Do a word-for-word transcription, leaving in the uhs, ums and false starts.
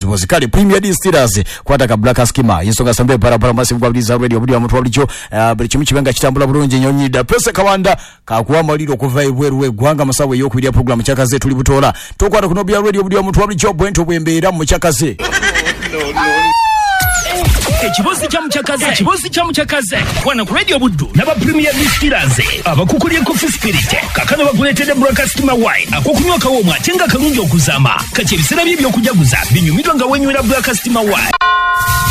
was kali Premier Distillers kwata ka Black Skima yisonga sambe para para masimu kwa biliza radio budi wa mtu walicho buli kimu kibenga kitambula bulungi nyonyida pesa kawanda ka kuwa maliro kuva ibweruwe gwanga masawe yo kuidia program chakaze tulibutola tokwata kuno bya radio budi wa mtu walicho bwento bwembera mu chakaze no no Ekibozi kya mchakaze ekibozi kya mchakaze kwana ku radio buddu naba Premier Distillers abakukuliye Coffee Spirit kakano bakuletede Black Skima wine akokunywa kawo mwatenga kalungi okuzama kati ebisera bye byokujaguza binyumirwa nga wenywera Black Skima wine.